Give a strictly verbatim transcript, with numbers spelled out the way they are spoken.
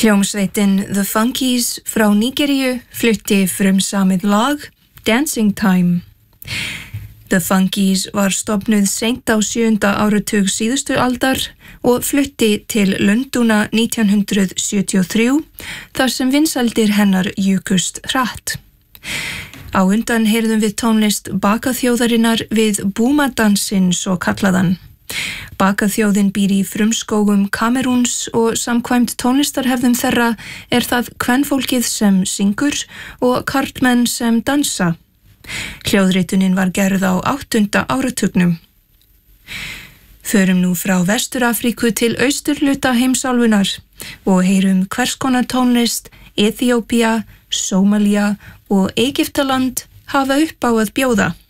Hljómsveitin The Funkies frá Nígeríu flutti frumsamið lag Dancing Time. The Funkies var stofnuð seint á sjöunda áratug síðustu aldar og flutti til Lundúna nítján hundrað sjötíu og þrjú þar sem vinsældir hennar jukust hratt. Á undan heyrðum við tónlist bakaþjóðarinnar við búmadansinn svo kallaðan. Bakaþjóðin býr í frumskógum Kamerúns og samkvæmt tónlistarhefðum þeirra er það kvenfólkið sem syngur og karlmenn sem dansa. Hljóðritunin var gerð á áttunda áratugnum. Förum nú frá Vestur-Afríku til austurhluta heimsálfunnar og heyrum hvers konar tónlist Eþíópía, Sómalía og Egyptaland hafa upp á að bjóða.